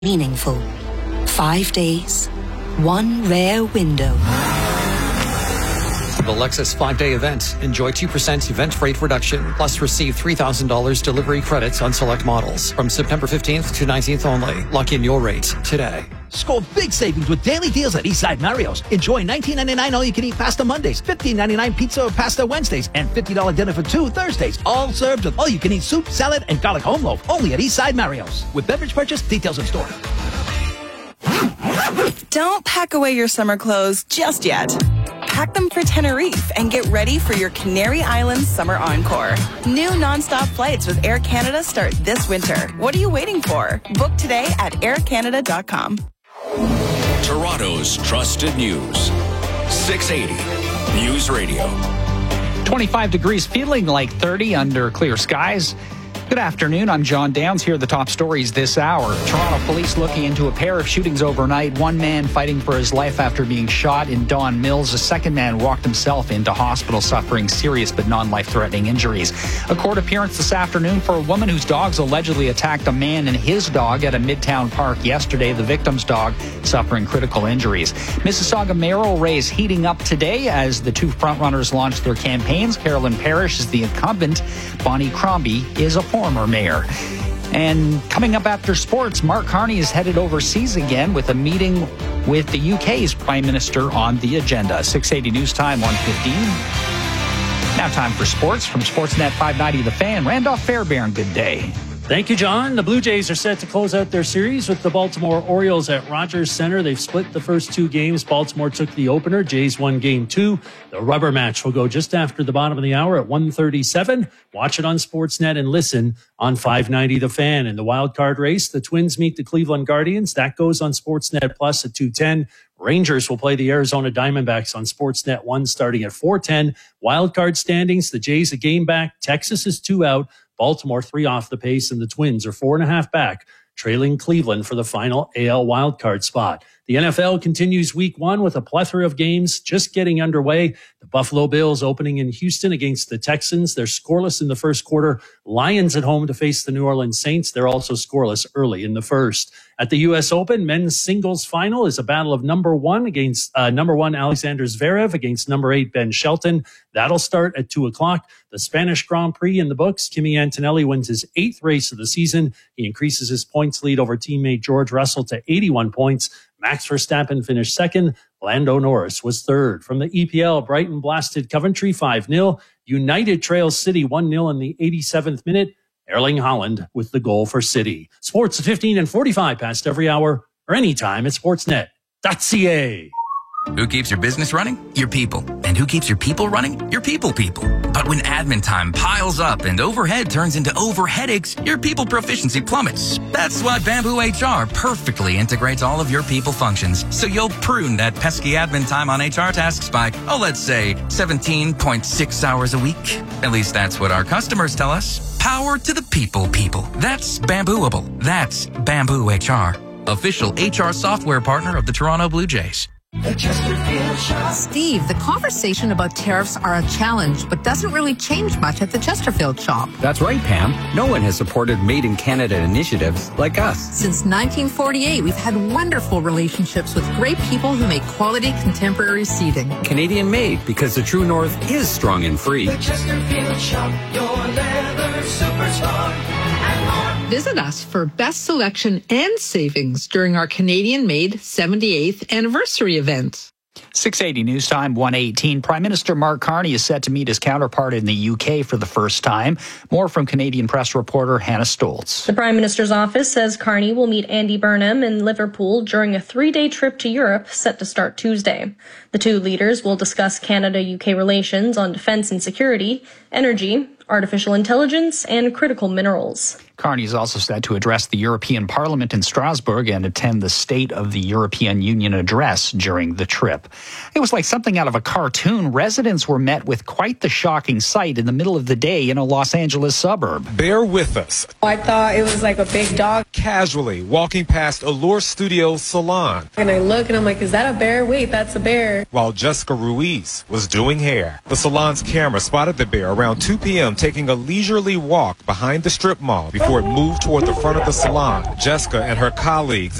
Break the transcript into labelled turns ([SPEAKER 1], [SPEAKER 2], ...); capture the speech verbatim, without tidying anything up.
[SPEAKER 1] Meaningful. Five days. One rare window.
[SPEAKER 2] The Lexus five-day event. Enjoy two percent event rate reduction, plus receive three thousand dollars delivery credits on select models. From September fifteenth to nineteenth only. Lock in your rate today.
[SPEAKER 3] Score big savings with daily deals at Eastside Mario's. Enjoy nineteen ninety-nine all-you-can-eat pasta Mondays, fifteen ninety-nine pizza or pasta Wednesdays, and fifty dollars dinner for two Thursdays. All served with all-you-can-eat soup, salad, and garlic home loaf. Only at Eastside Mario's. With beverage purchase, details in store.
[SPEAKER 4] Don't pack away your summer clothes just yet. Pack them for Tenerife and get ready for your Canary Islands Summer Encore. New nonstop flights with Air Canada start this winter. What are you waiting for? Book today at air canada dot com.
[SPEAKER 5] Toronto's trusted news. six eighty News Radio.
[SPEAKER 6] twenty-five degrees, feeling like thirty under clear skies. Good afternoon. I'm John Downs. Here are the top stories this hour. Toronto police looking into a pair of shootings overnight. One man fighting for his life after being shot in Don Mills. A second man walked himself into hospital suffering serious but non-life-threatening injuries. A court appearance this afternoon for a woman whose dogs allegedly attacked a man and his dog at a Midtown park yesterday. The victim's dog suffering critical injuries. Mississauga mayoral race heating up today as the two frontrunners launch their campaigns. Carolyn Parrish is the incumbent. Bonnie Crombie is a former mayor. And coming up after sports, Mark Carney is headed overseas again with a meeting with the U K's Prime Minister on the agenda. six eighty News Time, one fifteen. Now time for sports from Sportsnet five ninety The Fan. Randolph Fairbairn, good day.
[SPEAKER 7] Thank you, John. The Blue Jays are set to close out their series with the Baltimore Orioles at Rogers Center. They've split the first two games. Baltimore took the opener. Jays won game two. The rubber match will go just after the bottom of the hour at one thirty-seven. Watch it on Sportsnet and listen on five ninety The Fan. In the wild card race, the Twins meet the Cleveland Guardians. That goes on Sportsnet Plus at two ten. Rangers will play the Arizona Diamondbacks on Sportsnet one starting at four ten. Wild card standings, the Jays a game back. Texas is two out. Baltimore three off the pace, and the Twins are four and a half back, trailing Cleveland for the final A L wildcard spot. The N F L continues week one with a plethora of games just getting underway. The Buffalo Bills opening in Houston against the Texans. They're scoreless in the first quarter. Lions at home to face the New Orleans Saints. They're also scoreless early in the first. At the U S Open, men's singles final is a battle of number one against uh, number one Alexander Zverev against number eight Ben Shelton. That'll start at two o'clock. The Spanish Grand Prix in the books. Kimi Antonelli wins his eighth race of the season. He increases his points lead over teammate George Russell to eighty-one points. Max Verstappen finished second. Lando Norris was third. From the E P L, Brighton blasted Coventry five nil. United trails City one nil in the eighty-seventh minute. Erling Haaland with the goal for City. Sports at fifteen and forty-five past every hour or anytime at sportsnet dot c a.
[SPEAKER 8] Who keeps your business running? Your people. And who keeps your people running? Your people people. But when admin time piles up and overhead turns into over headaches, your people proficiency plummets. That's why Bamboo H R perfectly integrates all of your people functions. So you'll prune that pesky admin time on H R tasks by, oh, let's say seventeen point six hours a week. At least that's what our customers tell us. Power to the people people. That's Bambooable. That's Bamboo H R. Official H R software partner of the Toronto Blue Jays.
[SPEAKER 9] The Chesterfield Shop. Steve, the conversation about tariffs are a challenge, but doesn't really change much at the Chesterfield Shop.
[SPEAKER 10] That's right, Pam. No one has supported Made in Canada initiatives like us.
[SPEAKER 9] Since nineteen forty-eight, we've had wonderful relationships with great people who make quality contemporary seating.
[SPEAKER 10] Canadian made, because the true north is strong and free.
[SPEAKER 11] The Chesterfield Shop, your leather superstar.
[SPEAKER 9] Visit us for best selection and savings during our Canadian-made seventy-eighth anniversary event.
[SPEAKER 6] six eighty News Time, one eighteen. Prime Minister Mark Carney is set to meet his counterpart in the U K for the first time. More from Canadian press reporter Hannah Stoltz.
[SPEAKER 12] The Prime Minister's office says Carney will meet Andy Burnham in Liverpool during a three-day trip to Europe set to start Tuesday. The two leaders will discuss Canada-U K relations on defence and security, energy, artificial intelligence, and critical minerals.
[SPEAKER 6] Carney is also set to address the European Parliament in Strasbourg and attend the State of the European Union address during the trip. It was like something out of a cartoon. Residents were met with quite the shocking sight in the middle of the day in a Los Angeles suburb.
[SPEAKER 13] Bear with us.
[SPEAKER 14] I thought it was like a big dog.
[SPEAKER 13] Casually walking past Allure Studios salon.
[SPEAKER 14] And I look and I'm like, is that a bear? Wait, that's a bear.
[SPEAKER 13] While Jessica Ruiz was doing hair. The salon's camera spotted the bear around two p.m. taking a leisurely walk behind the strip mall before before it moved toward the front of the salon. Jessica and her colleagues